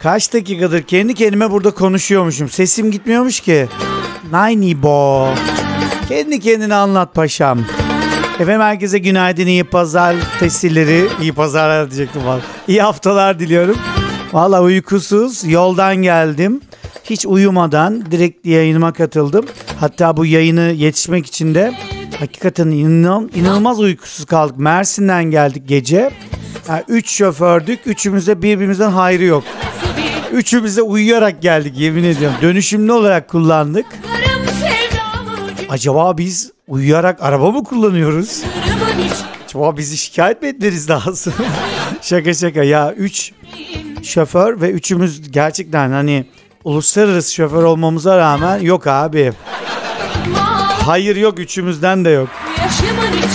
Kaç dakikadır kendi kendime burada konuşuyormuşum. Sesim gitmiyormuş ki. Nayni bo. Kendi kendine anlat paşam. Efendim herkese günaydın, iyi pazar tesirleri. İyi pazarlar diyecektim valla. İyi haftalar diliyorum. Valla uykusuz yoldan geldim. Hiç uyumadan direkt yayınıma katıldım. Hatta bu yayını yetişmek için de hakikaten inanılmaz uykusuz kaldık. Mersin'den geldik gece. Yani 3 şofördük. Üçümüz de birbirimizden hayrı yok. Üçümüz de uyuyarak geldik, yemin ediyorum. Dönüşümlü olarak kullandık. Acaba biz uyuyarak araba mı kullanıyoruz? Acaba bizi şikayet mi etmeniz lazım? Şaka ya, 3 şoför ve üçümüz gerçekten hani uluslararası şoför olmamıza rağmen yok abi. Hayır yok, üçümüzden de yok.